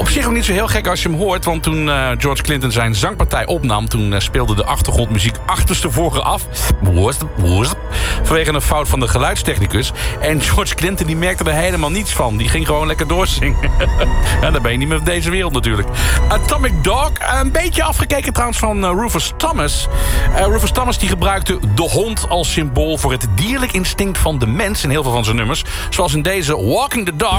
Op zich ook niet zo heel gek als je hem hoort, want toen George Clinton zijn zangpartij opnam, toen speelde de achtergrondmuziek achterstevoren af. Vanwege een fout van de geluidstechnicus. En George Clinton die merkte er helemaal niets van. Die ging gewoon lekker doorzingen. En dan ben je niet meer van deze wereld natuurlijk. Atomic Dog, een beetje afgekeken trouwens van Rufus Thomas. Rufus Thomas die gebruikte de hond als symbool voor het dierlijk instinct van de mens in heel veel van zijn nummers. Zoals in deze Walking the Dog.